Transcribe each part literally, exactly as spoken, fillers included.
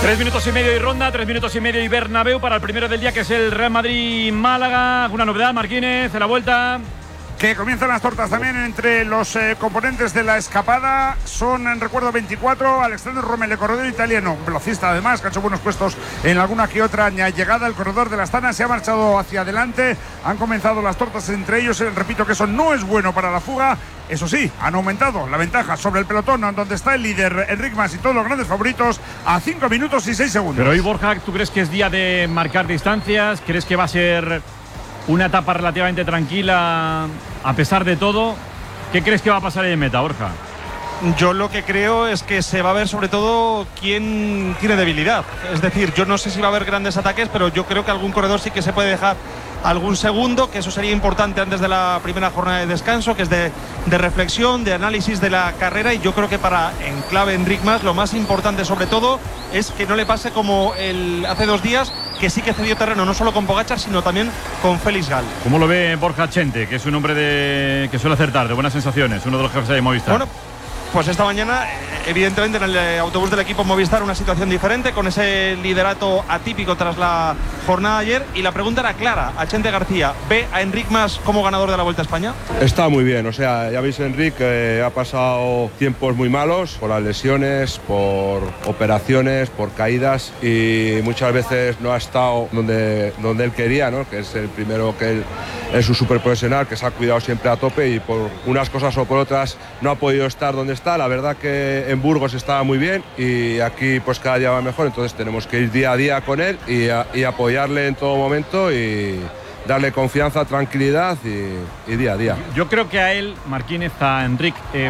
Tres minutos y medio y ronda, tres minutos y medio y Bernabéu para el primero del día, que es el Real Madrid-Málaga. ¿Alguna novedad, Marquínez, en la vuelta? Que comienzan las tortas también entre los eh, componentes de la escapada. Son, en recuerdo, veinticuatro. Alexander Romele, corredor italiano, velocista además, que ha hecho buenos puestos en alguna que otra llegada. El corredor de la Astana se ha marchado hacia adelante. Han comenzado las tortas entre ellos. Eh, repito que eso no es bueno para la fuga. Eso sí, han aumentado la ventaja sobre el pelotón, donde está el líder Enric Mas y todos los grandes favoritos, a cinco minutos y seis segundos. Pero hoy, Borja, ¿tú crees que es día de marcar distancias? ¿Crees que va a ser una etapa relativamente tranquila a pesar de todo? ¿Qué crees que va a pasar ahí en meta, Borja? Yo lo que creo es que se va a ver sobre todo quién tiene debilidad. Es decir, yo no sé si va a haber grandes ataques, pero yo creo que algún corredor sí que se puede dejar algún segundo, que eso sería importante antes de la primera jornada de descanso, que es de, de reflexión, de análisis de la carrera. Y yo creo que para en clave Enric Mas lo más importante sobre todo es que no le pase como el hace dos días, que sí que cedió terreno no solo con Pogačar sino también con Félix Gal. ¿Cómo lo ve Borja Chente, que es un hombre de que suele acertar, de buenas sensaciones, uno de los jefes de Movistar? Bueno, pues esta mañana, evidentemente, en el autobús del equipo Movistar, una situación diferente, con ese liderato atípico tras la jornada de ayer. Y la pregunta era clara a Chente García: ¿ve a Enric Mas como ganador de la Vuelta a España? Está muy bien, o sea, ya veis, Enric eh, ha pasado tiempos muy malos por las lesiones, por operaciones, por caídas, y muchas veces no ha estado donde, donde él quería, ¿no? Que es el primero, que él es un súper profesional, que se ha cuidado siempre a tope, y por unas cosas o por otras no ha podido estar donde está. La verdad que en Burgos estaba muy bien y aquí pues cada día va mejor, entonces tenemos que ir día a día con él y, a, y apoyarle en todo momento y darle confianza, tranquilidad y, y día a día. Yo creo que a él, Marquínez, a Enric, eh,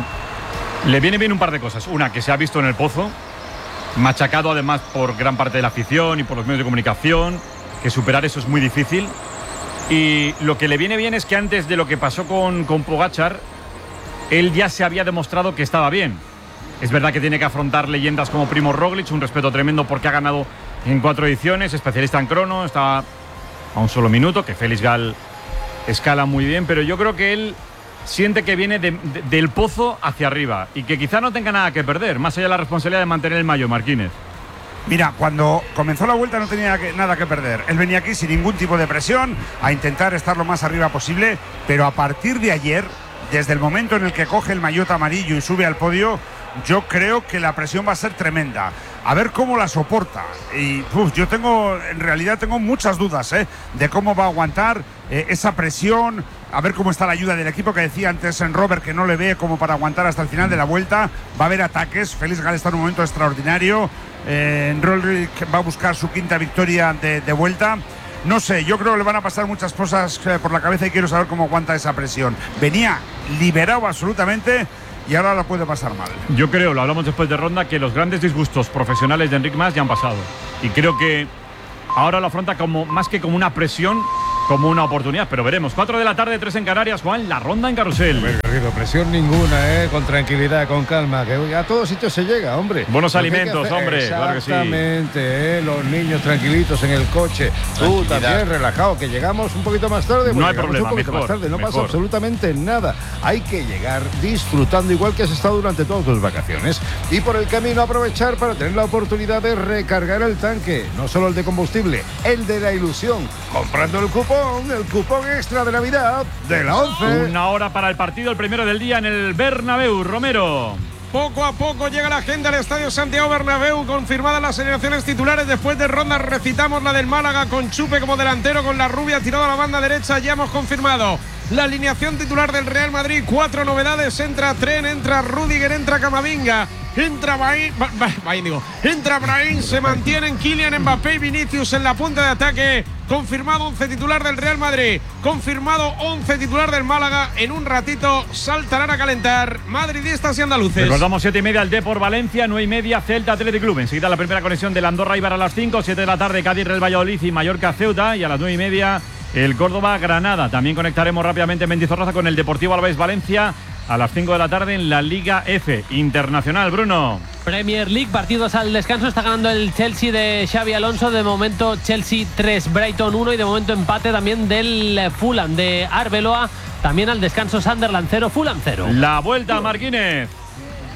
le viene bien un par de cosas. Una, que se ha visto en el pozo, machacado además por gran parte de la afición y por los medios de comunicación, que superar eso es muy difícil. Y lo que le viene bien es que antes de lo que pasó con, con Pogačar, él ya se había demostrado que estaba bien. Es verdad que tiene que afrontar leyendas como Primož Roglič, un respeto tremendo porque ha ganado en cuatro ediciones, especialista en crono, está a un solo minuto, que Félix Gal escala muy bien, pero yo creo que él siente que viene de, de, del pozo hacia arriba y que quizá no tenga nada que perder, más allá de la responsabilidad de mantener el maillot, Marquínez. Mira, cuando comenzó la vuelta no tenía que, nada que perder. Él venía aquí sin ningún tipo de presión, a intentar estar lo más arriba posible, pero a partir de ayer, desde el momento en el que coge el maillot amarillo y sube al podio, yo creo que la presión va a ser tremenda. A ver cómo la soporta. Y uf, yo tengo, en realidad tengo muchas dudas ¿eh? de cómo va a aguantar eh, esa presión. A ver cómo está la ayuda del equipo, que decía antes en Robert que no le ve como para aguantar hasta el final de la vuelta. Va a haber ataques. Félix Gal está en un momento extraordinario. Eh, Roglič va a buscar su quinta victoria de, de vuelta. No sé, yo creo que le van a pasar muchas cosas eh, por la cabeza y quiero saber cómo aguanta esa presión. Venía liberado absolutamente y ahora la puede pasar mal. Yo creo, lo hablamos después de ronda, que los grandes disgustos profesionales de Enric Mas ya han pasado. Y creo que ahora lo afronta como, más que como una presión, como una oportunidad, pero veremos. cuatro de la tarde, tres en Canarias, Juan, la ronda en Carrusel. Hombre, querido, presión ninguna, ¿eh? Con tranquilidad, con calma, que a todos sitios se llega, hombre. Buenos alimentos, hombre, claro que sí. Exactamente, ¿eh? Los niños tranquilitos en el coche. Tú también relajado, que llegamos un poquito más tarde. No hay problema, un poquito mejor, más tarde, no mejor. pasa absolutamente nada. Hay que llegar disfrutando igual que has estado durante todas tus vacaciones. Y por el camino aprovechar para tener la oportunidad de recargar el tanque. No solo el de combustible, el de la ilusión. Comprando el cupón, el cupón extra de Navidad de la once. Una hora para el partido, el primero del día en el Bernabéu. Romero. Poco a poco llega la gente al Estadio Santiago Bernabéu, confirmadas las alineaciones titulares. Después de ronda recitamos la del Málaga con Chupe como delantero, con la rubia tirado a la banda derecha. Ya hemos confirmado la alineación titular del Real Madrid. Cuatro novedades: entra Tren, entra Rüdiger, entra Camavinga, entra Brahim, Brahim digo, entra Brahim, se mantienen Kylian Mbappé y Vinicius en la punta de ataque. Confirmado once titular del Real Madrid, confirmado once titular del Málaga. En un ratito saltarán a calentar madridistas y andaluces. Recordamos siete y media el Depor Valencia, nueve y media Celta Athletic Club. Enseguida la primera conexión del Andorra Eibar a las cinco, siete de la tarde Cádiz Real Valladolid y Mallorca Ceuta, y a las nueve y media el Córdoba Granada. También conectaremos rápidamente en Mendizorroza con el Deportivo Alavés Valencia a las cinco de la tarde en la Liga F Internacional. Bruno. Premier League, partidos al descanso. Está ganando el Chelsea de Xabi Alonso. De momento Chelsea tres, Brighton uno, y de momento empate también del Fulham de Arbeloa. También al descanso Sunderland cero, Fulham cero. La vuelta, Marquínez.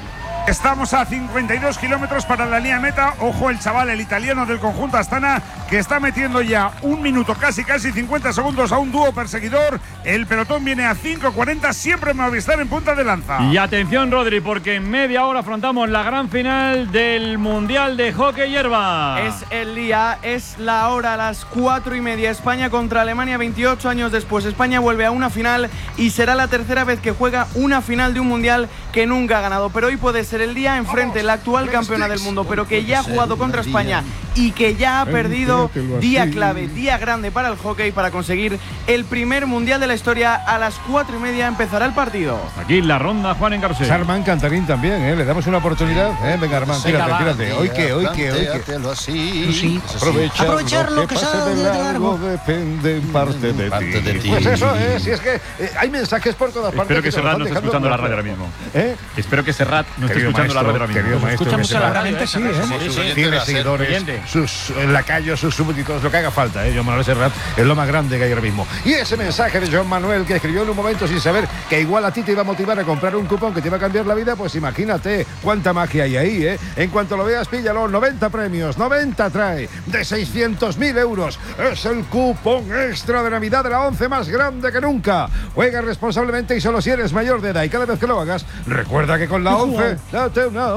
Estamos a cincuenta y dos kilómetros para la línea meta. Ojo el chaval, el italiano del conjunto Astana, que está metiendo ya un minuto, casi casi cincuenta segundos a un dúo perseguidor. El pelotón viene a cinco cuarenta, siempre Movistar en punta de lanza. Y atención, Rodri, porque en media hora afrontamos la gran final del Mundial de Hockey Hierba. Es el día, es la hora, a las cuatro y media. España contra Alemania, veintiocho años después. España vuelve a una final y será la tercera vez que juega una final de un Mundial que nunca ha ganado. Pero hoy puede ser el día enfrente, la actual campeona del mundo, pero que ya ha jugado contra España y que ya ha perdido. Día clave, día grande para el hockey, para conseguir el primer Mundial de la historia. A las cuatro y media empezará el partido. Aquí la ronda, Juan en Carrusel. Armán Cantarín también, ¿eh? Le damos una oportunidad. ¿eh? Venga, Armán, tírate, tírate. Hoy que, hoy que, hoy que. Sí. Aprovechar, Aprovechar lo que pase de largo depende en parte de ti. Parte de ti. Pues eso es, si es que eh, hay mensajes por todas partes. Espero que Serrat no esté escuchando la radio ahora mismo. ¿Eh? Espero que Serrat no esté escuchando la radio ahora mismo. Querido maestro, Escucha mucho la radio, seguramente ¿eh? sí, ¿eh? Tiene seguidores, sus eh, lacayos, sus súbditos, lo que haga falta, ¿eh? Joan Manuel Serrat es lo más grande que hay ahora mismo. Y ese mensaje de Joan Manuel, que escribió en un momento sin saber que igual a ti te iba a motivar a comprar un cupón que te iba a cambiar la vida, pues imagínate cuánta magia hay ahí, ¿eh? En cuanto lo veas, píllalo. noventa premios, noventa trae, de seiscientos mil euros. Es el cupón extra de Navidad de la once más grande que nunca. Juega responsablemente y solo si eres mayor de edad. Y cada vez que lo hagas, recuerda que con la once, date una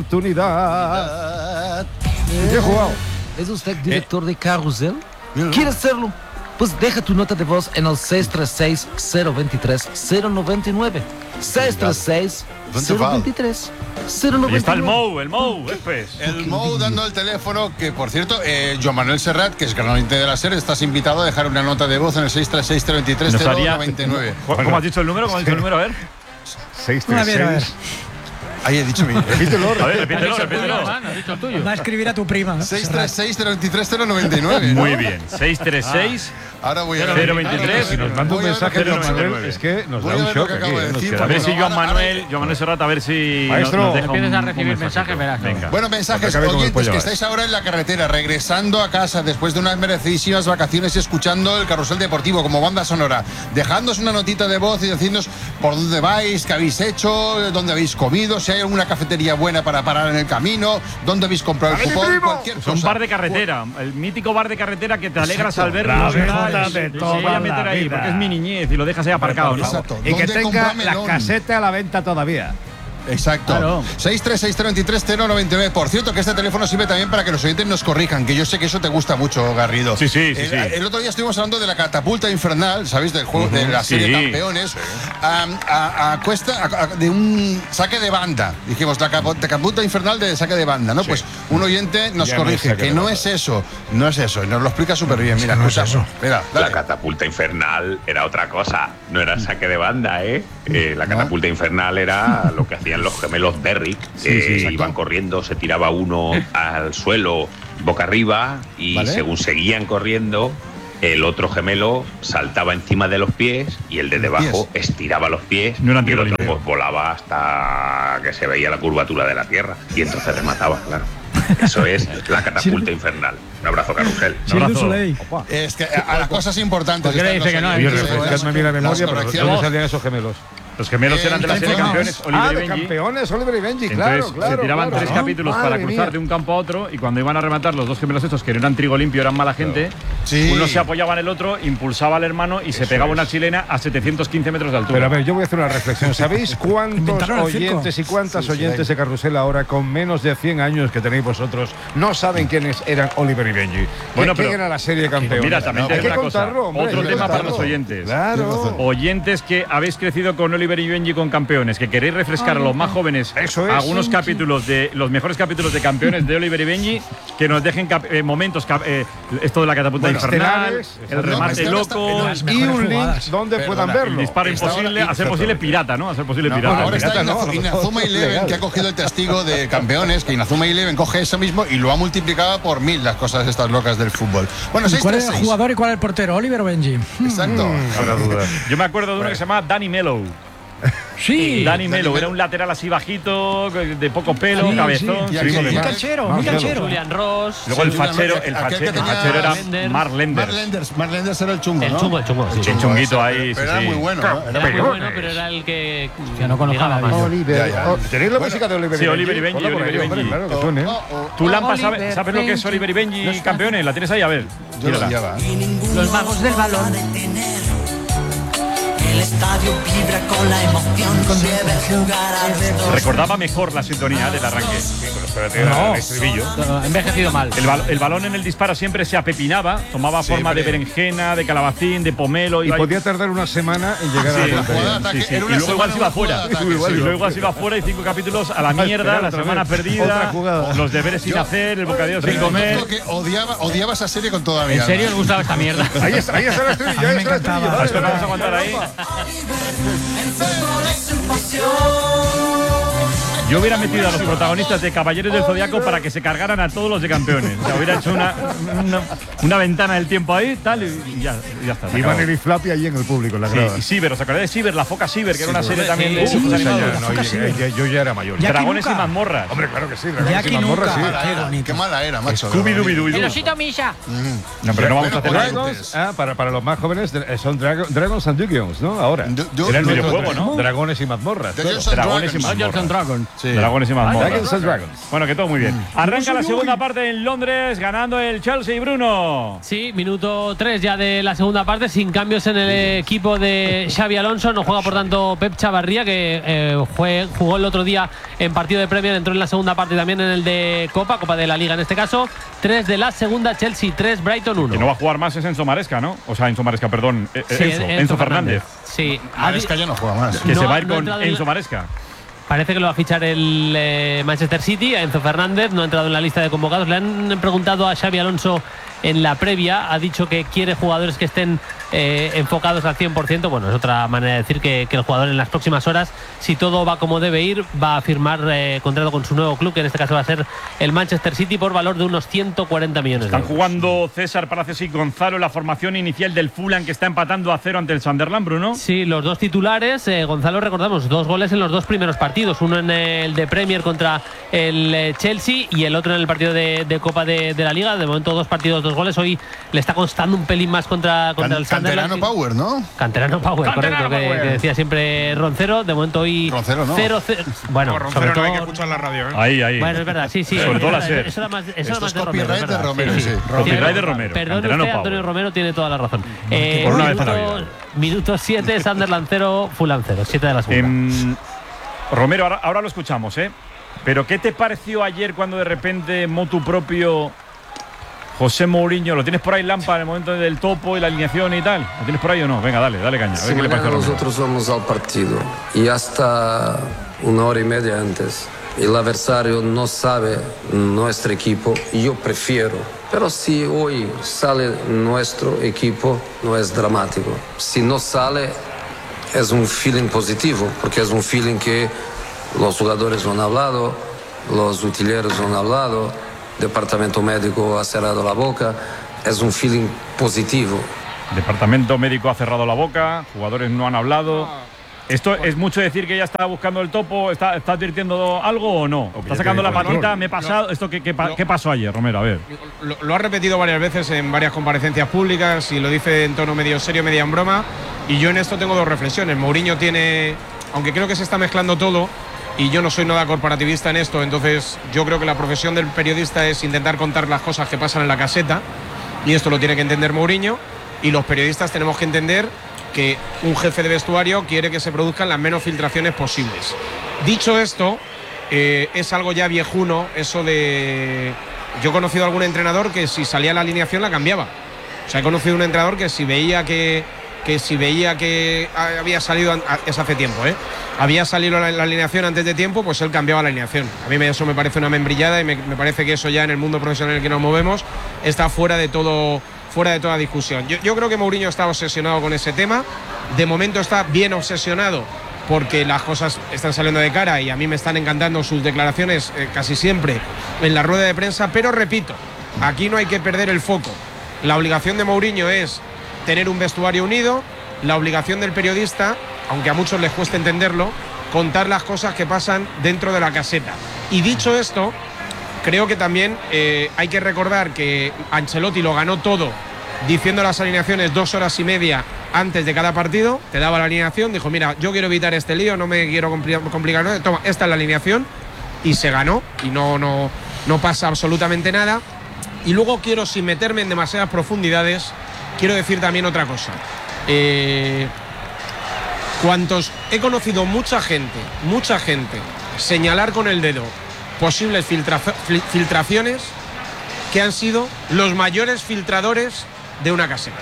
oportunidad. ¿Qué he jugado? ¿Es usted director de Carrusel? ¿Quiere hacerlo? Pues deja tu nota de voz en el seis tres seis, cero dos tres, cero nueve nueve. seis tres seis, cero dos tres, cero nueve nueve. Ahí está el Mou, el Mou, pues. El Mou dando el teléfono, que por cierto, eh, Joan Manuel Serrat, que es gran oyente de la serie, estás invitado a dejar una nota de voz en el seis tres seis, cero dos tres, cero nueve nueve. ¿Cómo has dicho el número? ¿Cómo has dicho el número? A ver. seis tres seis. Ahí he dicho mi. Repítelo, A ver, repítelo, repítelo. Va a escribir a tu prima. seis tres seis, cero dos tres, cero nueve nueve. Muy bien. seis tres seis. Ahora voy a cero veintitrés. Si nos manda un mensaje de Joan Manuel, es que nos da un shock aquí. A ver si Joan Manuel, Joan Manuel Serrat, a ver si Maestro, nos deja empiezas un- a un recibir mensajito. mensajes, verás. Venga. Bueno, mensajes, Acabe con el oyentes pollo, que ¿vale? estáis ahora en la carretera, regresando a casa después de unas merecidísimas vacaciones y escuchando el Carrusel Deportivo como banda sonora. Dejadnos una notita de voz y decirnos por dónde vais, qué habéis hecho, dónde habéis comido, si hay alguna cafetería buena para parar en el camino, dónde habéis comprado el ¡Dale, mi cupón, primo! cualquier Es un cosa. bar de carretera, el mítico bar de carretera que te alegras Exacto. al verlo. La y tal. venta de Sí, toda voy a meter la ahí, vida. porque es mi niñez y lo dejas ahí aparcado, ¿no? Exacto. Y que ¿Dónde tenga comprar la melón? caseta a la venta todavía. Exacto. Claro. seis tres seis, cero dos tres, cero nueve nueve. Por cierto, que este teléfono sirve también para que los oyentes nos corrijan, que yo sé que eso te gusta mucho, Garrido. Sí, sí, sí, El, sí. el otro día estuvimos hablando de la catapulta infernal, ¿sabéis? Del juego, de la serie sí. Campeones. A, a- a cuesta a- a- de un saque de banda. Dijimos, la capo- catapulta infernal de saque de banda, ¿no? Pues un oyente nos Ya no es corrige, saque que de no banda. es eso. No es eso. Y nos lo explica súper bien. Mira, escucha. Mira, La dale. catapulta infernal era otra cosa, no era saque de banda, ¿eh? Eh, la catapulta infernal era lo que hacían los gemelos Derrick, que sí, exacto. iban corriendo, se tiraba uno al suelo boca arriba y Vale. según seguían corriendo, el otro gemelo saltaba encima de los pies y el de debajo estiraba los pies No eran y el otro tiro pues, volaba hasta que se veía la curvatura de la tierra y entonces remataba, claro. Eso es la catapulta infernal. Un abrazo, Carrusel. Un abrazo. Es que a, a las cosas importantes. ¿Por qué le están dice los que no? Y oyentes, refrescadme a mí la las memoria, pero correcciones. ¿dónde salían esos gemelos? Los gemelos eran de la serie Campeones, Ah, Oliver y de Benji. campeones, Oliver y Benji, claro, Entonces claro. se tiraban claro. tres capítulos Madre para cruzar mía. de un campo a otro y cuando iban a rematar los dos gemelos estos que no eran trigo limpio, eran mala gente, Sí. uno se apoyaba en el otro, impulsaba al hermano y se pegaba una chilena a setecientos quince metros de altura. Pero a ver, yo voy a hacer una reflexión. ¿Sabéis cuántos Inventaron el circo. oyentes y cuántas oyentes de Carrusel ahora, con menos de cien años que tenéis vosotros, no saben quiénes eran Oliver y Benji? Bueno, ¿Quién pero- era la serie campeón? Mira, también te hay digo que una cosa. contarlo, hombre, Otro hay que tema para contarlo. los oyentes. Claro. Oyentes que habéis crecido con Oliver y Benji con Campeones, que queréis refrescar a los más jóvenes Eso es. algunos capítulos de los mejores capítulos de Campeones de Oliver y Benji, que nos dejen cap- eh, momentos, cap- eh, esto de la catapulta Bueno, infernal, estelares, el remate no, loco, las Y mejores un link jugadas. donde Perdona, puedan el verlo. disparo Está imposible, ahora- a ser posible pirata, ¿no? A ser posible No, pirata. ahora está pirata no, Inazu- no, Inazuma no, Eleven, legal. que ha cogido el testigo de Campeones, que Inazuma Eleven coge eso mismo y lo ha multiplicado por mil, las cosas estas locas del fútbol. Bueno, ¿Y seis cuál tres es el seis. jugador y cuál es el portero? ¿Oliver o Benji? Exacto. Habrá duda. Yo me acuerdo de uno que se llamaba Danny Mellow. Sí. Dani Melo era un lateral así bajito, de poco pelo, Sí, cabezón. sí. Sí, Muy sí. canchero, muy canchero. Julian Ross. Luego el Sí, fachero, aquel el que fachero, el tenía- fachero era Lenders. Mark Lenders. Mark Lenders. Mark Lenders era el chungo, El ¿no? chungo, el chungo, sí. El chunguito ahí, Pero sí, era sí. muy bueno, ¿no? Era muy bueno, pero era el que. Que no conozco a ligaba nadie. más. Oliver. Ya, ya. Oh, ¿tenéis la música de Oliver Sí, y Oliver y Benji? Benji, Ponla por Oliver y ahí, hombre, Benji. claro, que suene. Tú, Lampa, Oliver, ¿sabes, ¿sabes lo que es Oliver y Benji Los- campeones? ¿La tienes ahí? A ver. Yo lo mírala. odiaba. Los magos del balón. El estadio vibra con la emoción, debe jugar a los dos. Recordaba mejor la sintonía del arranque. Sí, pero espérate, era No. el estribillo. Ha envejecido mal. El, bal- el balón en el disparo siempre se apepinaba, tomaba Sí, forma de hombre. berenjena, de calabacín, de pomelo. Y iba- podía tardar una semana en llegar Sí, a la sí, portería. jugada de ataque. sí, sí. Era Y una luego igual semana se iba una jugada fuera. de ataque, Y sí. luego igual se iba fuera y cinco capítulos a la esperar mierda, la otra semana vez. perdida, Otra jugada. los deberes sin Yo- hacer, el bocadillo sin comer. Reconozco que odiaba, odiaba esa serie con toda mi ¿En alma. serio os gustaba esta mierda? Ahí está, ahí está el estribillo, A mí ahí me está el estribillo. encantaba. Dale, Esto dale. vamos a aguantar ahí. Yo hubiera metido a los protagonistas de Caballeros del Zodiaco para que se cargaran a todos los de campeones. O sea, hubiera hecho una, una, una ventana del tiempo ahí, tal, y ya, ya está. se Y acabó. Vanelli y Flappy allí en el público, en la Sí, grada. y Ciber, ¿os acordáis de Ciber? La foca Ciber, que era una serie sí, también de sí, dibujos O sea, animados. ya, no, ya- ya- yo ya era mayor. Ya- Dragones y nunca. mazmorras. Hombre, claro que sí. Jackie Dragones y nunca. mazmorras, sí. Qué mala era, qué mala era, macho. Scooby-Dooby-Doo. El osito Misha. No, pero no vamos a hacer Bueno, nada. pues, Dragons, ah, para, para los más jóvenes, eh, son Drago- Dragons and Dungeons, ¿no? Ahora. Du- du- Era el du- videojuego, du- ¿no? du- Dragones y mazmorras. claro. Dungeons and Dragones y Dragons. mazmorras. Dragon. Sí. Dragones y mazmorras. Dragons and Dragons. Bueno, que todo muy bien. Arranca la segunda parte en Londres, ganando el Chelsea, Bruno. Sí, minuto tres ya de la segunda parte, sin cambios en el equipo de Xabi Alonso. No juega, por tanto, Pep Chavarría, que eh, fue- jugó el otro día en partido de Premier, entró en la segunda parte y también en el de Copa, Copa de la Liga en este caso. Tres de la segunda, Chelsea tres, Brighton uno. Que no va a jugar más es Enzo Maresca, ¿no? O sea, Enzo Maresca, perdón. eh, Sí, Enzo, Enzo Fernández. Sí, Maresca ya no juega más. Que No, se va a ir no ha con entrado en Enzo la- Maresca. Parece que lo va a fichar el eh, Manchester City. Enzo Fernández no ha entrado en la lista de convocados. Le han preguntado a Xabi Alonso en la previa. Ha dicho que quiere jugadores que estén eh, enfocados al cien por ciento. Bueno, es otra manera de decir que, que el jugador en las próximas horas, si todo va como debe ir, va a firmar eh, contrato con su nuevo club, que en este caso va a ser el Manchester City, por valor de unos ciento cuarenta millones de Están euros. jugando César Palacios y Gonzalo en la formación inicial del Fulham, que está empatando a cero ante el Sunderland, Bruno. Sí, los dos titulares. eh, Gonzalo, recordamos, dos goles en los dos primeros partidos. Uno en el de Premier contra el eh, Chelsea y el otro en el partido de, de Copa de, de la Liga. De momento, dos partidos, dos goles. Hoy le está costando un pelín más contra, contra Can- el Sunderland. Canterano Power, ¿no? Canterano Power, Canterano correcto, que- Power. Que, decía siempre Roncero. De momento hoy Roncero no. cero cero. Bueno, No, sobre Roncero no hay que todo. escuchar la radio, ¿eh? Ahí, ahí. Bueno, es verdad, sí, sí. Sobre es todo la verdad, SER. Eso era más, eso Esto era más es de Romero, copyright es de verdad, Romero, sí. Copyright de Romero. Perdón Canterano usted, Power. Antonio Romero tiene toda la razón. Eh, Por una vez en la minuto- vida. Minuto siete, Sunderland cero, Fulham cero. siete de la segunda. Em, Romero, ahora, ahora lo escuchamos, ¿eh? Pero ¿qué te pareció ayer cuando de repente motu propio José Mourinho, lo tienes por ahí, Lampa, en el momento del topo y la alineación y tal? ¿Lo tienes por ahí o no? Venga, dale, dale caña. A ver Si qué le parece a mañana Romero. nosotros vamos al partido y hasta una hora y media antes el adversario no sabe nuestro equipo, yo prefiero. Pero si hoy sale nuestro equipo, no es dramático. Si no sale, es un feeling positivo, porque es un feeling que los jugadores han hablado, los utileros han hablado, el departamento médico ha cerrado la boca, es un feeling positivo. Departamento médico ha cerrado la boca, jugadores no han hablado. ¿Esto es mucho decir que ya está buscando el topo? ¿Está, está advirtiendo algo o no? ¿Está sacando la patita? ¿Me he pasado? ¿Esto qué, qué, pa- qué pasó ayer, Romero? A ver. Lo, lo ha repetido varias veces en varias comparecencias públicas y lo dice en tono medio serio, media en broma. Y yo en esto tengo dos reflexiones. Mourinho tiene, aunque creo que se está mezclando todo, y yo no soy nada corporativista en esto, entonces yo creo que la profesión del periodista es intentar contar las cosas que pasan en la caseta, y esto lo tiene que entender Mourinho, y los periodistas tenemos que entender que un jefe de vestuario quiere que se produzcan las menos filtraciones posibles. Dicho esto, eh, es algo ya viejuno, eso de... Yo he conocido a algún entrenador que si salía la alineación la cambiaba. O sea, he conocido un entrenador que si veía que, que si veía que había salido, es hace tiempo, ¿eh? Había salido la, la alineación antes de tiempo, pues él cambiaba la alineación. A mí me, eso me parece una membrillada y me, me parece que eso ya en el mundo profesional en el que nos movemos está fuera de todo... fuera de toda discusión. Yo, yo creo que Mourinho está obsesionado con ese tema. De momento está bien obsesionado porque las cosas están saliendo de cara y a mí me están encantando sus declaraciones eh, casi siempre en la rueda de prensa, pero repito, aquí no hay que perder el foco. La obligación de Mourinho es tener un vestuario unido, la obligación del periodista aunque a muchos les cueste entenderlo, contar las cosas que pasan dentro de la caseta. Y dicho esto, creo que también eh, hay que recordar que Ancelotti lo ganó todo diciendo las alineaciones dos horas y media antes de cada partido. Te daba la alineación, dijo, mira, yo quiero evitar este lío, no me quiero compli complicar, ¿no? Toma, esta es la alineación, y se ganó, y no, no, no pasa absolutamente nada. Y luego quiero, sin meterme en demasiadas profundidades, quiero decir también otra cosa. Eh, cuantos he conocido mucha gente, mucha gente señalar con el dedo posibles filtra filtraciones que han sido los mayores filtradores de una caseta.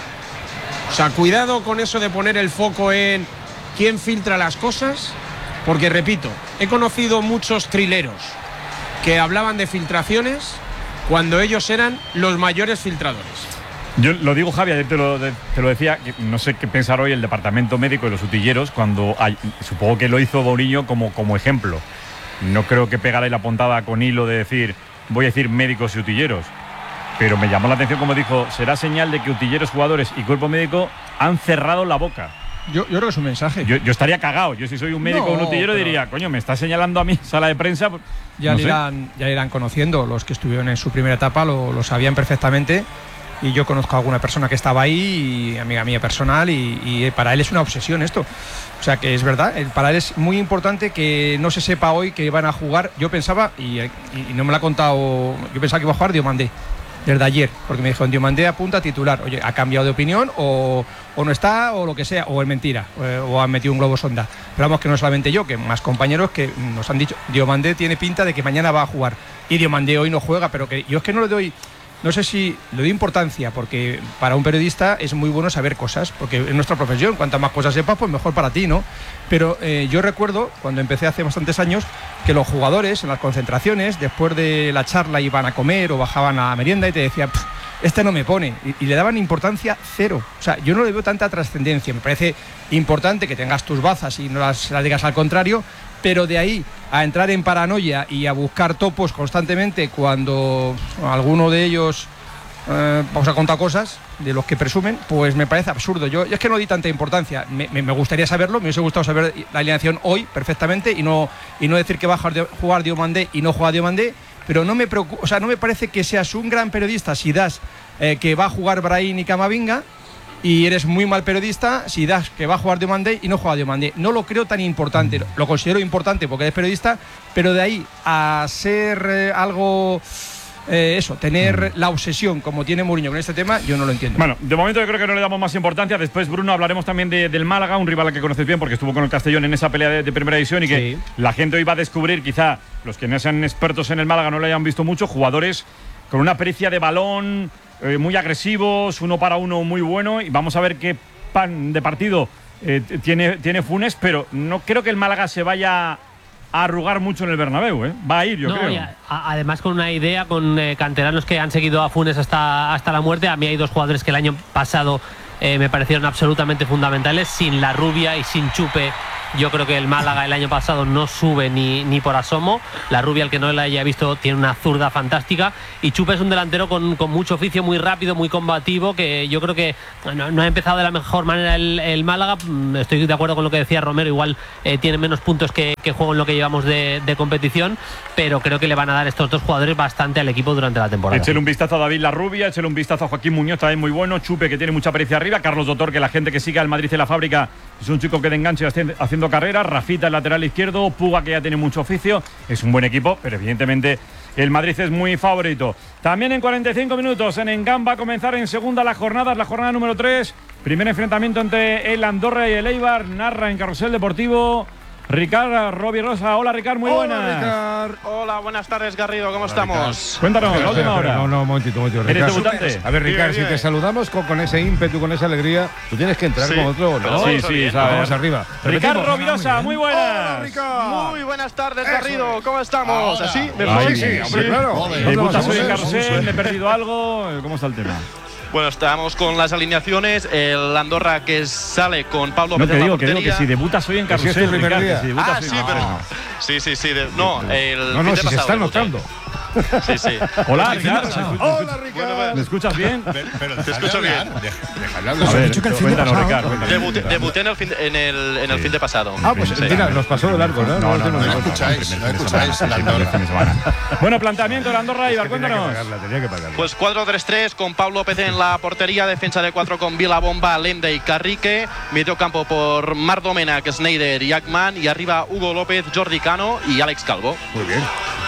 O sea, cuidado con eso de poner el foco en quién filtra las cosas, porque repito, he conocido muchos trileros que hablaban de filtraciones cuando ellos eran los mayores filtradores. Yo lo digo, Javi, ayer te lo, te lo decía, que no sé qué pensar hoy el departamento médico y los utilleros cuando hay, supongo que lo hizo Mourinho como, como ejemplo. No creo que pegara ahí la puntada con hilo de decir, voy a decir médicos y utilleros, pero me llamó la atención como dijo, será señal de que utilleros, jugadores y cuerpo médico han cerrado la boca. Yo, yo creo que es un mensaje. Yo, yo estaría cagado. Yo si soy un médico o no, un utillero pero... diría, coño, me está señalando a mí, sala de prensa. Ya, no le, sé. irán, ya le irán conociendo. Los que estuvieron en su primera etapa lo, lo sabían perfectamente. Y yo conozco a alguna persona que estaba ahí, y amiga mía personal, y, y para él es una obsesión esto. O sea que es verdad, para él es muy importante que no se sepa hoy que van a jugar. Yo pensaba, y, y no me lo ha contado, yo pensaba que iba a jugar Diomandé desde ayer, porque me dijo, Diomandé apunta a titular. Oye, ¿ha cambiado de opinión o, o no está, o lo que sea, o es mentira, o, o han metido un globo sonda? Pero vamos, que no solamente yo, que más compañeros que nos han dicho, Diomandé tiene pinta de que mañana va a jugar, y Diomandé hoy no juega, pero que yo es que no le doy... No sé si le doy importancia, porque para un periodista es muy bueno saber cosas, porque es nuestra profesión, cuantas más cosas sepas, pues mejor para ti, ¿no? Pero eh, yo recuerdo, cuando empecé hace bastantes años, que los jugadores en las concentraciones, después de la charla iban a comer o bajaban a merienda y te decían, este no me pone, y, y le daban importancia cero. O sea, yo no le veo tanta trascendencia. Me parece importante que tengas tus bazas y no las, las digas al contrario, pero de ahí a entrar en paranoia y a buscar topos constantemente cuando alguno de ellos eh, vamos a contar cosas de los que presumen, pues me parece absurdo. Yo, yo es que no di tanta importancia. Me, me, me gustaría saberlo, me hubiese gustado saber la alineación hoy perfectamente y no, y no decir que va a jugar Diomandé y no juega Diomandé, pero no me preocupa, o sea, no me parece que seas un gran periodista si das eh, que va a jugar Brahim y Camavinga, y eres muy mal periodista si das que va a jugar Diomandé y no juega Diomandé. No lo creo tan importante, lo considero importante porque eres periodista, pero de ahí a ser eh, algo, eh, eso, tener la obsesión como tiene Mourinho con este tema, yo no lo entiendo. Bueno, de momento yo creo que no le damos más importancia. Después, Bruno, hablaremos también de, del Málaga, un rival al que conoces bien porque estuvo con el Castellón en esa pelea de, de primera división y que sí, la gente hoy va a descubrir, quizá los que no sean expertos en el Málaga no lo hayan visto mucho, jugadores con una pericia de balón, Eh, muy agresivos, uno para uno muy bueno, y vamos a ver qué pan de partido eh, tiene, tiene Funes, pero no creo que el Málaga se vaya a arrugar mucho en el Bernabéu, ¿eh? Va a ir, yo no, creo. A, a, además con una idea, con eh, canteranos que han seguido a Funes hasta, hasta la muerte. A mí hay dos jugadores que el año pasado eh, me parecieron absolutamente fundamentales. Sin La Rubia y sin Chupe, yo creo que el Málaga el año pasado no sube ni, ni por asomo. La Rubia, el que no la haya visto, tiene una zurda fantástica. Y Chupe es un delantero con, con mucho oficio, muy rápido, muy combativo, que yo creo que no, no ha empezado de la mejor manera el, el Málaga. Estoy de acuerdo con lo que decía Romero, igual eh, tiene menos puntos que, que juego en lo que llevamos de, de competición, pero creo que le van a dar estos dos jugadores bastante al equipo durante la temporada. Échale un vistazo a David La Rubia, échale un vistazo a Joaquín Muñoz, también muy bueno. Chupe, que tiene mucha pericia arriba. Carlos Dotor, que la gente que sigue al Madrid en la fábrica es un chico que de enganche haciendo carrera. Rafita, el lateral izquierdo. Puga, que ya tiene mucho oficio. Es un buen equipo, pero evidentemente el Madrid es muy favorito. También en cuarenta y cinco minutos en Engan va a comenzar en segunda la jornada, la jornada número tres. Primer enfrentamiento entre el Andorra y el Eibar. Narra en Carrusel Deportivo Ricard Rovirosa. Hola, Ricard, muy Hola, buenas. Ricard. Hola, buenas tardes, Garrido, ¿cómo Hola, estamos? Ricard. Cuéntanos, la última hora. No, no, un momentito, un momentito. ¿Eres Ricard, debutante? A ver, Ricard, si te saludamos con, con ese ímpetu, con esa alegría, tú tienes que entrar Sí. con otro, ¿no? Sí, sí, sabes. Vamos arriba. Ricard Repetimos. Rovirosa, muy buenas. Muy buenas tardes, Garrido, ¿cómo estamos? Ahora. ¿Así? ¿Me Ay, oís? sí, hombre, claro. Joder. Debutas hoy en Vamos a ver, Carrusel, me he perdido algo. ¿Cómo está el tema? Bueno, estamos con las alineaciones. El Andorra que sale con Pablo No, Pérez te en la digo, que digo que portería. si debutas hoy en Que si es Carrusel, tu primer Ricard, día. que si debutas Ah, hoy- sí, pero. Sí, sí, sí. de- no, el No, fin no, de si se pasado está debuté. notando. Sí, sí. Hola, Ricardo. Hola, Ricardo. ¿Me escuchas bien? Pero, pero Te escucho bien. Déjale A hablar. ver, dicho que el fin de cuéntanos, pasado. Ricardo. Debuté, debuté en el fin de, en el, en el fin de pasado. Ah, pues Sí. mira, nos pasó de largo, ¿no? No, no, no, No no, escucháis, no escucháis la Andorra. Bueno, planteamiento de Andorra, Ibar, Tenía que cuéntanos. pagarla, tenía que pagarla. Pues cuatro tres tres con Pablo López en la portería, defensa de cuatro con Vila Bomba, Lende y Carrique, medio campo por Marc Domènech, Sneijder y Ackman, y arriba Hugo López, Jordi Cano y Alex Calvo. Muy bien.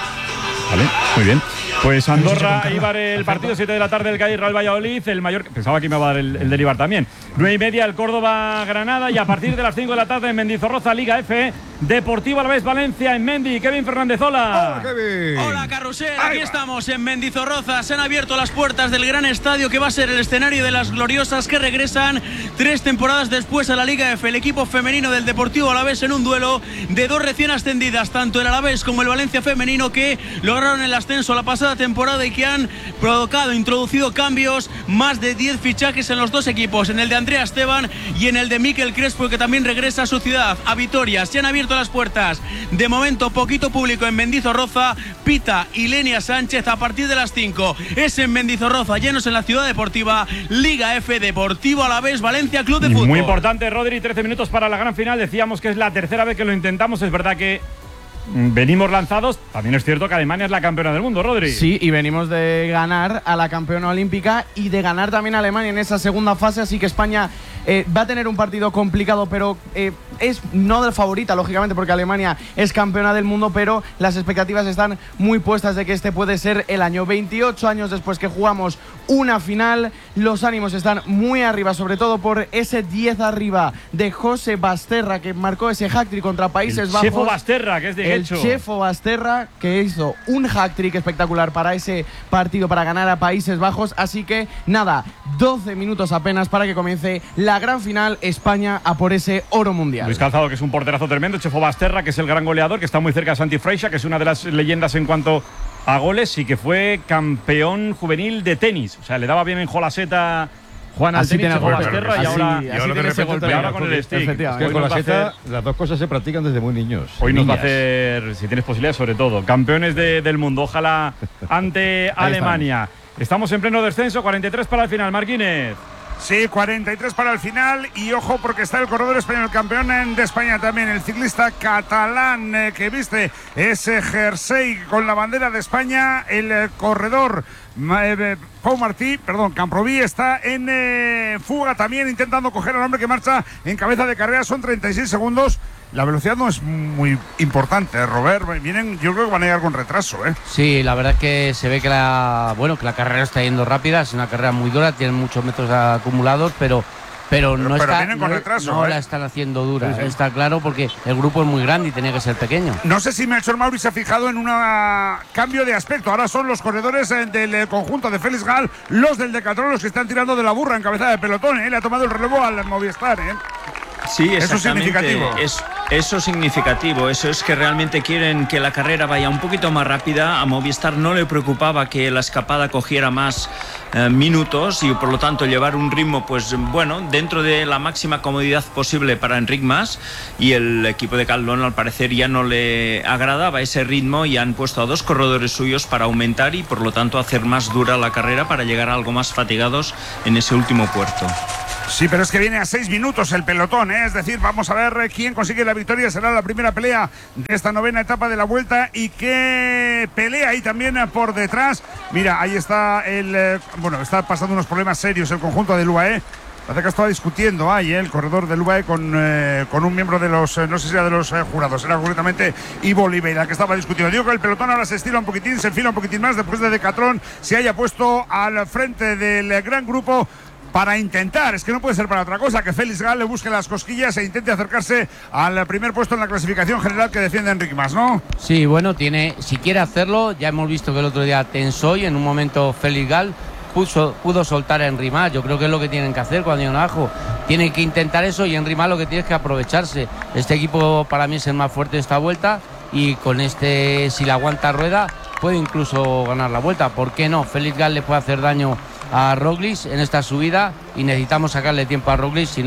Vale, muy bien. Pues Andorra, Ibar, el partido, siete de la tarde, el Cádiz Real Valladolid, el Mallorca, pensaba que me iba a dar el, el del Ibar también, nueve y media el Córdoba Granada, y a partir de las cinco de la tarde en Mendizorroza, Liga F, Deportivo Alavés Valencia en Mendi. Kevin Fernández, hola. Hola, Kevin. Hola, Carrusel, aquí estamos en Mendizorroza. Se han abierto las puertas del gran estadio que va a ser el escenario de las gloriosas que regresan tres temporadas después a la Liga F. El equipo femenino del Deportivo Alavés en un duelo de dos recién ascendidas, tanto el Alavés como el Valencia femenino, que lograron el ascenso la pasada temporada y que han provocado, introducido cambios, más de diez fichajes en los dos equipos, en el de Andrea Esteban y en el de Mikel Crespo, que también regresa a su ciudad, a Vitoria. Se han abierto las puertas, de momento poquito público en Mendizorroza. Pita y Lenia Sánchez a partir de las cinco. Es en Mendizorroza, llenos en la ciudad deportiva. Liga F, Deportivo Alavés, Valencia Club de Fútbol. Muy importante, Rodri, trece minutos para la gran final. Decíamos que es la tercera vez que lo intentamos. Es verdad que venimos lanzados. También es cierto que Alemania es la campeona del mundo, Rodri. Sí, y venimos de ganar a la campeona olímpica y de ganar también a Alemania en esa segunda fase, así que España eh, va a tener un partido complicado, pero eh, es no de favorita, lógicamente, porque Alemania es campeona del mundo, pero las expectativas están muy puestas de que este puede ser el año. veintiocho años después que jugamos una final, los ánimos están muy arriba, sobre todo por ese diez arriba de José Basterra, que marcó ese hat-trick contra Países el Bajos. Chefo Basterra, que es de El Guecho. Chefo Basterra, que hizo un hat-trick espectacular para ese partido, para ganar a Países Bajos. Así que nada, doce minutos apenas para que comience la gran final, España a por ese oro mundial. Luis Calzado, que es un porterazo tremendo, Chefo Basterra, que es el gran goleador, que está muy cerca de Santi Freixa, que es una de las leyendas en cuanto a goles y que fue campeón juvenil de tenis. O sea, le daba bien en Jolaseta Juan al tenis, Chefo Basterra, y ahora, y ahora, de ese golpe, ahora con el stick. Es que con la seta las dos cosas se practican desde muy niños. Hoy nos va a hacer, si tienes posibilidades, sobre todo, campeones de, del mundo. Ojalá ante Alemania. Estamos en pleno descenso, cuarenta y tres para el final, Marquínez. Sí, cuarenta y tres para el final, y ojo porque está el corredor español, campeón de España también, el ciclista catalán eh, que viste ese jersey con la bandera de España, el eh, corredor eh, Pau Martí, perdón, Camproví está en eh, fuga también, intentando coger al hombre que marcha en cabeza de carrera. Son treinta y seis segundos. La velocidad no es muy importante, ¿eh, Robert? Vienen, yo creo que van a llegar con retraso, ¿eh? Sí, la verdad es que se ve que la, bueno, que la carrera está yendo rápida, es una carrera muy dura, tienen muchos metros acumulados, pero, pero, Pero- no, pero está, vienen con no, retraso, no ¿eh? la están haciendo dura, Sí, sí. está claro, porque el grupo es muy grande y tenía que ser pequeño. No sé si Melchor Mauri se ha fijado en un ah, cambio de aspecto. Ahora son los corredores eh, del eh, conjunto de Félix Gal, los del Decathlon, los que están tirando de la burra en cabeza de pelotón, ¿eh? Le ha tomado el relevo al Movistar, ¿eh? Sí, Eso es exactamente. significativo. Es, eso es significativo. Eso es que realmente quieren que la carrera vaya un poquito más rápida. A Movistar no le preocupaba que la escapada cogiera más eh, minutos y por lo tanto llevar un ritmo, pues bueno, dentro de la máxima comodidad posible para Enric Mas. Y el equipo de Caldón, al parecer, ya no le agradaba ese ritmo y han puesto a dos corredores suyos para aumentar y por lo tanto hacer más dura la carrera para llegar algo más fatigados en ese último puerto. Sí, pero es que viene a seis minutos el pelotón, ¿eh? Es decir, vamos a ver eh, quién consigue la victoria. Será la primera pelea de esta novena etapa de la Vuelta y qué pelea ahí también eh, por detrás. Mira, ahí está el... eh, bueno, está pasando unos problemas serios el conjunto del U A E. Parece que estaba discutiendo ahí eh, el corredor del U A E con, eh, con un miembro de los, eh, no sé si era de los eh, jurados, era concretamente Ivo Oliveira, que estaba discutiendo. Digo que el pelotón ahora se estira un poquitín, se enfila un poquitín más después de Decathlon se haya puesto al frente del eh, gran grupo para intentar, es que no puede ser para otra cosa, que Félix Gal le busque las cosquillas e intente acercarse al primer puesto en la clasificación general que defiende Enric Mas, ¿no? Sí, bueno, tiene, si quiere hacerlo, ya hemos visto que el otro día tensó y en un momento Félix Gal puso, pudo soltar a Enric Mas. Yo creo que es lo que tienen que hacer cuando llegan abajo. Tienen que intentar eso y Enric Mas lo que tiene es que aprovecharse. Este equipo para mí es el más fuerte de esta vuelta y con este, si la aguanta rueda, puede incluso ganar la vuelta. ¿Por qué no? Félix Gal le puede hacer daño a Roglic en esta subida y necesitamos sacarle tiempo a Roglic, si no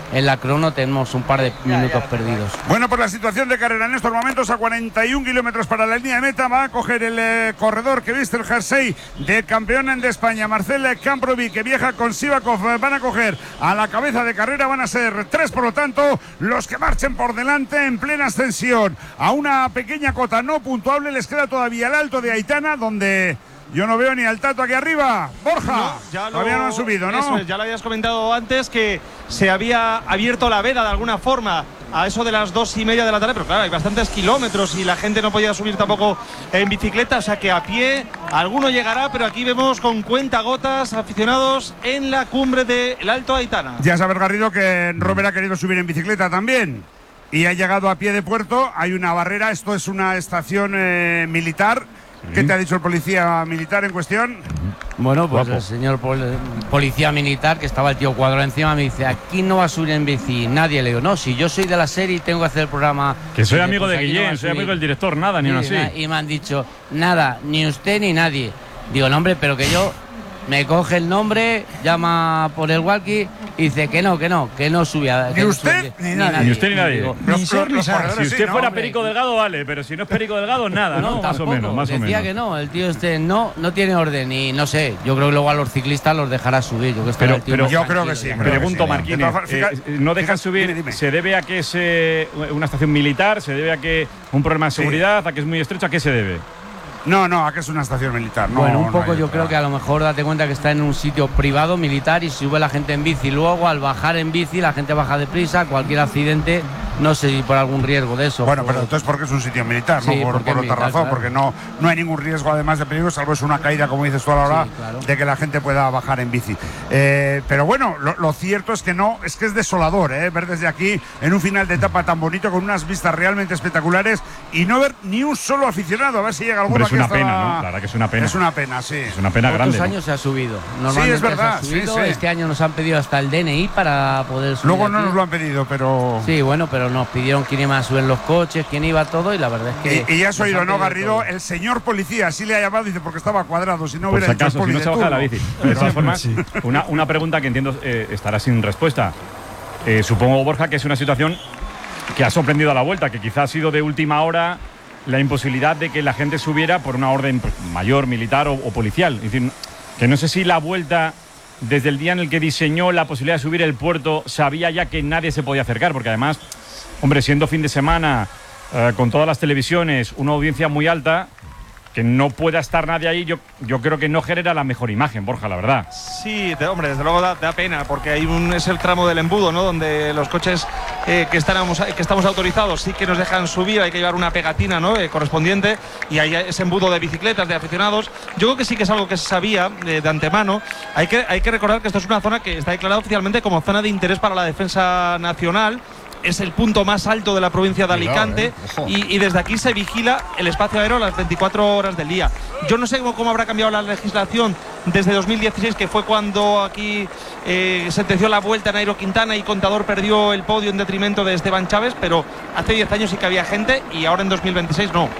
en la crono tenemos un par de minutos perdidos. Bueno, por la situación de carrera en estos momentos, a cuarenta y un kilómetros para la línea de meta, va a coger el eh, corredor que viste el jersey de campeón de España, Marcel Camprovi, que viaja con Sivakov. Van a coger a la cabeza de carrera, van a ser tres, por lo tanto, los que marchen por delante en plena ascensión. A una pequeña cota no puntuable les queda todavía el Alto de Aitana, donde yo no veo ni al Tato aquí arriba. Borja, no, ya lo, todavía no han subido, ¿no? Eso es, ya lo habías comentado antes, que se había abierto la veda de alguna forma a eso de las dos y media de la tarde, pero claro, hay bastantes kilómetros y la gente no podía subir tampoco en bicicleta, o sea que a pie alguno llegará, pero aquí vemos con cuentagotas aficionados en la cumbre del Alto Aitana. Ya sabes, Garrido, que Robert ha querido subir en bicicleta también y ha llegado a pie de puerto. Hay una barrera, esto es una estación eh, militar. ¿Qué te ha dicho el policía militar en cuestión? Bueno, pues el señor pol policía militar, que estaba el tío Cuadro encima, me dice, aquí no va a subir en bici nadie. Le digo, no, si yo soy de la serie y tengo que hacer el programa... Que soy dice, amigo pues de Guillén, no soy amigo del director, nada, ni y, uno así. Y me han dicho, nada, ni usted ni nadie. Digo, no, hombre, pero que yo... Me coge el nombre, llama por el walkie y dice que no, que no, que no subía. Ni usted ni nadie. Ni usted ni nadie. Digo, ni ser, ni ser. Si usted fuera Perico Delgado, vale, pero si no es Perico Delgado, nada, ¿no? No, más o menos, más o menos. Decía que no, el tío este no, no tiene orden y no sé, yo creo que luego a los ciclistas los dejará subir. Yo, que pero, el tío pero yo creo que sí. Creo Pregunto, que sí, Marquínez, eh, ¿no dejan subir? Dime, dime. ¿Se debe a que es eh, una estación militar? ¿Se debe a que un problema de seguridad? Sí. ¿A que es muy estrecho? ¿A qué se debe? No, no, aquí es una estación militar. No, bueno, un poco no yo creo que a lo mejor date cuenta que está en un sitio privado, militar, y sube la gente en bici. Luego, al bajar en bici, la gente baja deprisa, cualquier accidente, no sé si por algún riesgo de eso. Bueno, por... pero entonces porque es un sitio militar, sí, no por, por otra militar, razón, claro. Porque no, no hay ningún riesgo además de peligro, salvo es una caída, como dices tú a la hora, sí, claro. de que la gente pueda bajar en bici. Eh, pero bueno, lo, lo cierto es que no, es que es desolador, ¿eh? Ver desde aquí, en un final de etapa tan bonito, con unas vistas realmente espectaculares, y no ver ni un solo aficionado, a ver si llega alguno. Hombre, es una pena, ¿no? La verdad que es una pena. Es una pena, sí. Es una pena grande. Otros años ¿no? se ha subido. Normalmente sí, es verdad. Se ha subido. Sí, sí. Este año nos han pedido hasta el D N I para poder subir. Luego aquí. no nos lo han pedido, pero. Sí, bueno, pero nos pidieron quién iba a subir los coches, quién iba todo, y la verdad es que. Y, y ya has oído, ¿no, Garrido? Todo. El señor policía, así le ha llamado, dice, porque estaba cuadrado, si no Por hubiera si acaso, hecho el si no se baja la bici. De todas formas, sí. una, una pregunta que entiendo eh, estará sin respuesta. Eh, supongo, Borja, que es una situación que ha sorprendido a la vuelta, que quizás ha sido de última hora la imposibilidad de que la gente subiera por una orden mayor, militar o, o policial. Es decir, que no sé si la vuelta, desde el día en el que diseñó la posibilidad de subir el puerto, sabía ya que nadie se podía acercar, porque además, hombre, siendo fin de semana, eh, con todas las televisiones, una audiencia muy alta, que no pueda estar nadie ahí, yo, yo creo que no genera la mejor imagen, Borja, la verdad. Sí, de, hombre, desde luego da, da pena, porque hay un, es el tramo del embudo, ¿no? Donde los coches eh, que, estamos, que estamos autorizados sí que nos dejan subir, hay que llevar una pegatina, ¿no? Eh, correspondiente, y hay ese embudo de bicicletas, de aficionados. Yo creo que sí que es algo que se sabía eh, de antemano. Hay que, hay que recordar que esto es una zona que está declarada oficialmente como zona de interés para la defensa nacional. Es el punto más alto de la provincia de Alicante. Cuidado, eh. y, y desde aquí se vigila el espacio aéreo las veinticuatro horas del día. Yo no sé cómo, cómo habrá cambiado la legislación desde dos mil dieciséis, que fue cuando aquí eh, sentenció la vuelta Nairo Quintana y Contador perdió el podio en detrimento de Esteban Chávez, pero hace diez años sí que había gente y ahora en dos mil veintiséis no.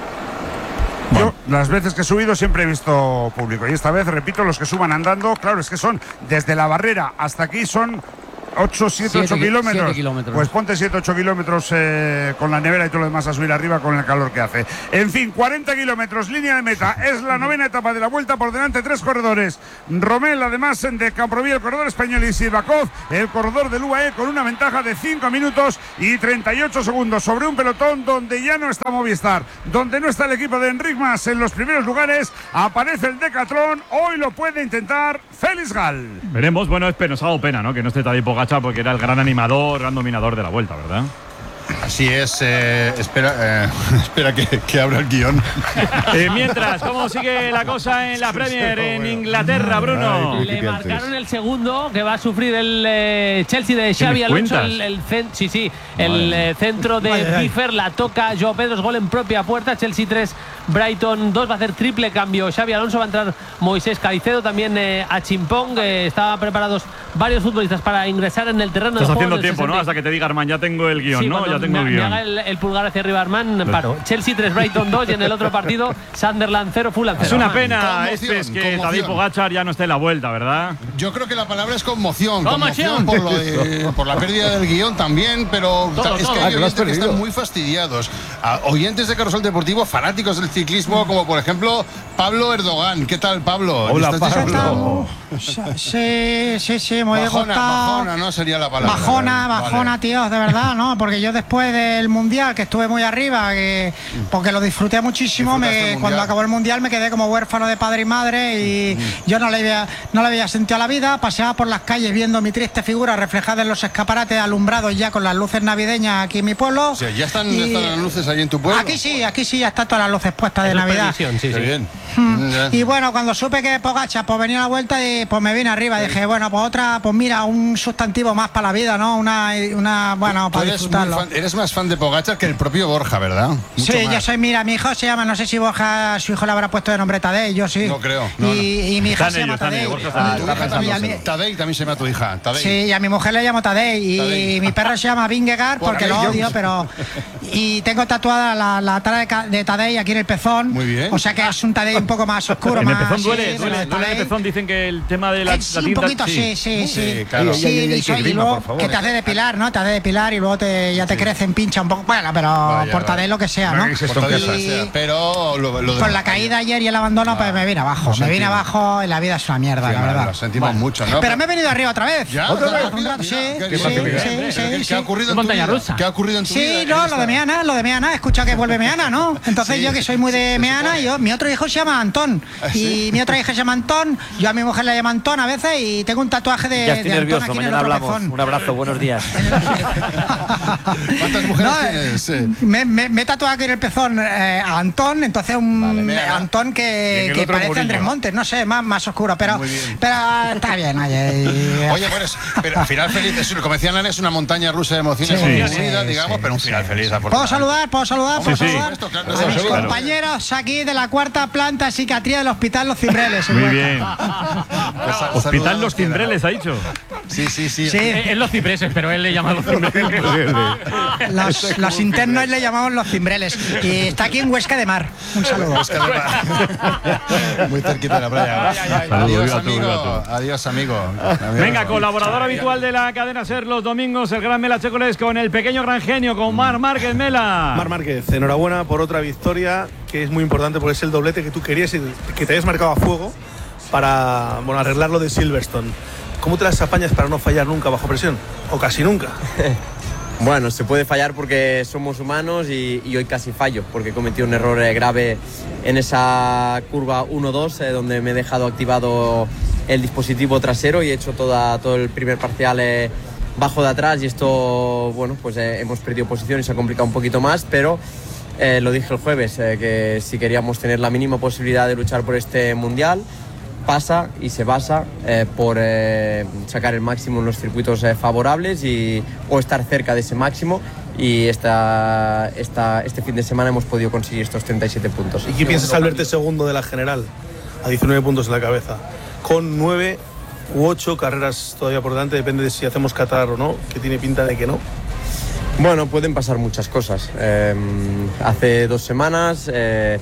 Yo, las veces que he subido, siempre he visto público. Y esta vez, repito, los que suban andando, claro, es que son desde la barrera hasta aquí, son ocho, siete, ocho kilómetros. kilómetros. Pues ponte siete, ocho kilómetros eh, con la nevera y todo lo demás a subir arriba con el calor que hace. En fin, cuarenta kilómetros, línea de meta. Es la novena etapa de la vuelta, por delante tres corredores. Romel, además de Camproví, el corredor español, y Sivakov, el corredor del U A E, con una ventaja de cinco minutos y treinta y ocho segundos sobre un pelotón donde ya no está Movistar, donde no está el equipo de Enric Mas en los primeros lugares. Aparece el Decathlon, hoy lo puede intentar Félix Gal. Veremos, bueno, es nos ha dado pena, ¿no? Que no esté Tadej Pogačar, porque era el gran animador, gran dominador de la vuelta, ¿verdad? Así es, eh, espera, eh, espera que, que abra el guión. Eh, mientras, ¿cómo sigue la cosa en la Premier en Inglaterra, Bruno? Le marcaron el segundo, que va a sufrir el eh, Chelsea de Xavi Alonso, el, el, cen, sí, sí, el eh, centro de Biffer, la toca Joao Pedro, gol en propia puerta. Chelsea tres, Brighton dos, va a hacer triple cambio Xavi Alonso, va a entrar Moisés Caicedo, también eh, a Chimpong. Eh, estaban preparados varios futbolistas para ingresar en el terreno. Estás haciendo tiempo, ¿no? Hasta que te diga Armand, ya tengo el guión, sí, ¿no? Ya tengo me el me guión. haga el, el pulgar hacia arriba Armán, paro. Chelsea tres, Brighton dos y en el otro partido Sunderland cero, Fulham cero. Es una Armán. pena, este es que Tadej Pogačar ya no esté en la vuelta, ¿verdad? Yo creo que la palabra es conmoción. Conmoción. Conmoción por, lo de- por la pérdida del guión también, pero Todo, es todo. que Ah, hay que lo has oyentes que perdido. están muy fastidiados. A oyentes de Carrusel Deportivo, fanáticos del ciclismo, como por ejemplo Pablo Erdogan. ¿Qué tal, Pablo? Hola, ¿Estás Pablo. Sí, sí, sí, muy Bajona, gustado. bajona, no sería la palabra. Bajona, Vale. bajona, tíos, de verdad, ¿no? Porque yo después del Mundial, que estuve muy arriba, que, porque lo disfruté muchísimo, Disfrutaste me, el Mundial. cuando acabó el Mundial me quedé como huérfano de padre y madre y yo no le, había, no le había sentido a la vida, paseaba por las calles viendo mi triste figura reflejada en los escaparates alumbrados ya con las luces navideñas aquí en mi pueblo. O sea, ¿ya están, Y- están las luces ahí en tu pueblo? Aquí sí, aquí sí ya están todas las luces puestas de Es una Navidad. previsión, sí, Qué sí. bien. Mm. Ya. Y bueno, cuando supe que Pogačar pues venía a la vuelta y pues me vine arriba, dije, bueno, pues otra, pues mira, un sustantivo más para la vida, ¿no? Una, una bueno, Tú para eres, muy disfrutarlo. fan- eres más fan de Pogačar que el propio Borja, ¿verdad? Mucho Sí, más. yo soy, mira, mi hijo se llama, no sé si Borja, su hijo le habrá puesto de nombre Tadej, yo sí. No creo, no, y, y mi hija Están se llama ellos, están Tadej. ellos, Borja Tu está- hija está también, y a mí- Tadej también se llama tu hija. Tadej. Sí, y a mi mujer le llamo Tadej y Tadej. mi perro se llama Vingegaard Por porque lo aquello. odio, pero y tengo tatuada la, la tara de, ca- de Tadej aquí en el pezón. Muy bien. O sea que es un Tadej un poco más oscuro, En el más pezón duele, sí, duele, de duele en el Tadej. pezón. Dicen que el tema de la, Eh, sí, la un tinta. poquito, sí, sí, sí. Sí, claro. Sí, Ay, ay, ay, y, qué soy- y grima, luego por favor. que te hace depilar, ¿no? Te hace depilar y luego te, ya te crece en pincha un poco. Bueno, pero Vaya, por vaya. Tadej lo que sea, ¿no? ¿Qué es esto? Por Tadej, Y- sea, pero lo, lo de- Con la caída ayer y el abandono, pues me vine abajo. lo Me vine sentimos. abajo y la vida es una mierda, Sí, la no, verdad. Lo sentimos mucho, ¿no? Pero me he venido arriba otra vez. ¿Ya? ¿Otra ¿Otra vez? vez? Un rato, Sí, Mira, sí, qué sí, bien. sí, ¿Qué- sí, ¿Qué sí. ha ocurrido en tu Montaña vida? rusa. ¿Qué ha ocurrido en tu vida? Sí, en no, esta- lo de Meana, lo de Meana, he escuchado que vuelve Meana, ¿no? Entonces Sí, yo que soy muy de se Meana, supone. yo, mi otro hijo se llama Antón. ¿Ah, sí? Y mi otra hija se llama Antón, yo a mi mujer le llamo Antón a veces y tengo un tatuaje de, Ya estoy de Antón nervioso, aquí en el mañana otro hablamos. pezón. Un abrazo, buenos días. ¿Cuántas mujeres No, eh, tienes? Sí. Me, me, me he tatuado aquí en el pezón eh, a Antón, entonces un Vale, Meana. Antón Y en que, el que otro parece Murillo. Andrés Montes, no sé, más, más oscuro, pero, Muy bien. pero está bien, oye. y- Oye, bueno, es- pero al final feliz, es, como decía Nan, es una montaña rusa de emociones Sí, muy sí, unida, sí, digamos, pero un final feliz. ¿Puedo afortunadamente. saludar? ¿Puedo saludar? ¿Puedo Sí, sí. saludar? Por supuesto, claro, A mis claro. compañeros aquí de la cuarta planta de psiquiatría del Hospital Los Cimbreles. en Muy Huelva. bien. Pues sal- Hospital saludos, Los queda. Cimbreles, ha dicho. Sí, sí, sí. Sí, En los cipreses, pero él le llama los cipreses. los, los internos le llamamos Los Cimbreles. Y está aquí en Huesca de Mar. Un saludo. Muy cerquita de la playa. Saludos, Adiós, viva tú, amigo. viva Adiós, amigo. Venga, colaborador habitual de la cadena SER los domingos, el gran Mela Chécoles con el pequeño gran genio, con Mar Márquez. Mela. Mar Márquez, enhorabuena por otra victoria que es muy importante porque es el doblete que tú querías y que te habías marcado a fuego para bueno, arreglar lo de Silverstone. ¿Cómo te las apañas para no fallar nunca bajo presión? O casi nunca. Bueno, se puede fallar porque somos humanos y, y hoy casi fallo porque cometí un error eh, grave en esa curva uno dos eh, donde me he dejado activado el dispositivo trasero y he hecho toda, todo el primer parcial eh, bajo de atrás y esto, bueno, pues eh, hemos perdido posición y se ha complicado un poquito más, pero eh, lo dije el jueves, eh, que si queríamos tener la mínima posibilidad de luchar por este mundial, pasa y se basa eh, por eh, sacar el máximo en los circuitos eh, favorables y, o estar cerca de ese máximo y esta, esta, este fin de semana hemos podido conseguir estos treinta y siete puntos. ¿Y qué piensas al verte segundo de la general? A diecinueve puntos en la cabeza. Con nueve u ocho carreras todavía por delante, depende de si hacemos Qatar o no, que tiene pinta de que no. Bueno, pueden pasar muchas cosas. Eh, hace dos semanas eh,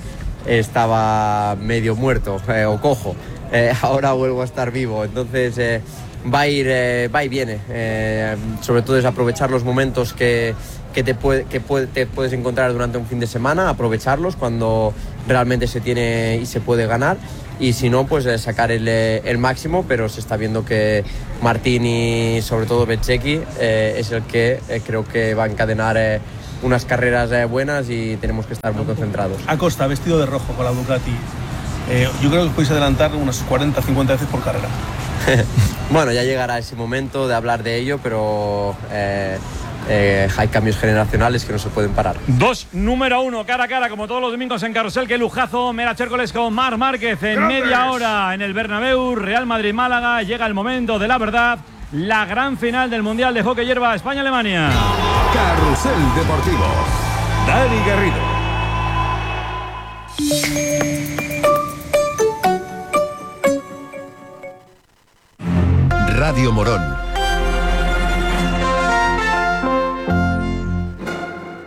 estaba medio muerto eh, o cojo. Eh, ahora vuelvo a estar vivo. Entonces eh, va a ir, eh, va y viene. Eh, sobre todo es aprovechar los momentos que, que, te, puede, que puede, te puedes encontrar durante un fin de semana, aprovecharlos cuando realmente se tiene y se puede ganar. Y si no, pues eh, sacar el, eh, el máximo, pero se está viendo que Martín y sobre todo Bezzecchi eh, es el que eh, creo que va a encadenar eh, unas carreras eh, buenas y tenemos que estar muy concentrados. Acosta, vestido de rojo con la Ducati. Eh, yo creo que podéis adelantar unas cuarenta cincuenta veces por carrera. Bueno, ya llegará ese momento de hablar de ello, pero eh, eh, hay cambios generacionales que no se pueden parar. Dos número uno, cara a cara, como todos los domingos en Carrusel. Qué lujazo, Mela Chécoles con Mar Márquez en ¡Grandes! media hora en el Bernabéu, Real Madrid-Málaga. Llega el momento de la verdad, la gran final del Mundial de Hockey Hierba España-Alemania. Carrusel Deportivo. Dani Garrido. Radio Morón.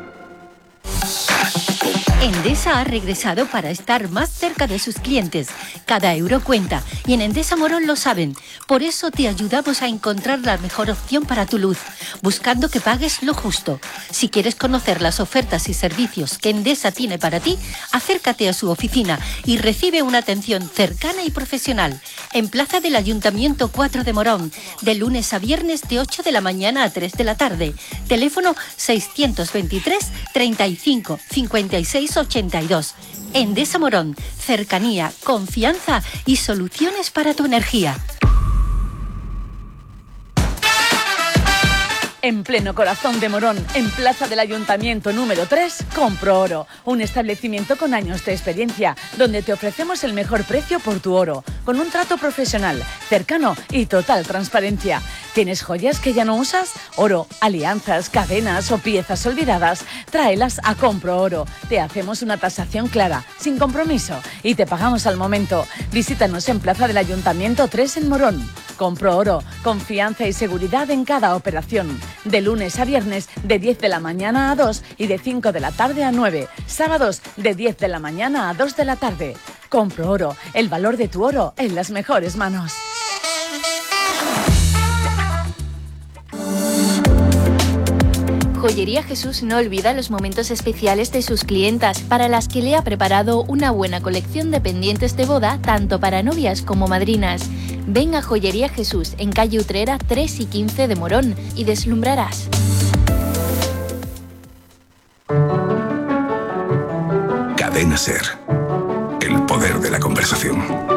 Endesa ha regresado para estar más cerca de sus clientes. Cada euro cuenta y en Endesa Morón lo saben. Por eso te ayudamos a encontrar la mejor opción para tu luz, buscando que pagues lo justo. Si quieres conocer las ofertas y servicios que Endesa tiene para ti, acércate a su oficina y recibe una atención cercana y profesional. En Plaza del Ayuntamiento cuatro de Morón, de lunes a viernes de ocho de la mañana a tres de la tarde. Teléfono seiscientos veintitrés, treinta y cinco, cincuenta y seis, ochenta y dos. Endesa Morón, cercanía, confianza y soluciones para tu energía. En pleno corazón de Morón, en Plaza del Ayuntamiento número tres, Compro Oro, un establecimiento con años de experiencia, donde te ofrecemos el mejor precio por tu oro, con un trato profesional, cercano y total transparencia. ¿Tienes joyas que ya no usas? Oro, alianzas, cadenas o piezas olvidadas, tráelas a Compro Oro. Te hacemos una tasación clara, sin compromiso, y te pagamos al momento. Visítanos en Plaza del Ayuntamiento tres en Morón. Compro Oro, confianza y seguridad en cada operación. De lunes a viernes, de diez de la mañana a dos y de cinco de la tarde a nueve. Sábados, de diez de la mañana a dos de la tarde. Compro Oro, el valor de tu oro en las mejores manos. Joyería Jesús no olvida los momentos especiales de sus clientas, para las que le ha preparado una buena colección de pendientes de boda, tanto para novias como madrinas. Ven a Joyería Jesús, en calle Utrera tres y quince de Morón, y deslumbrarás. Cadena SER. El poder de la conversación.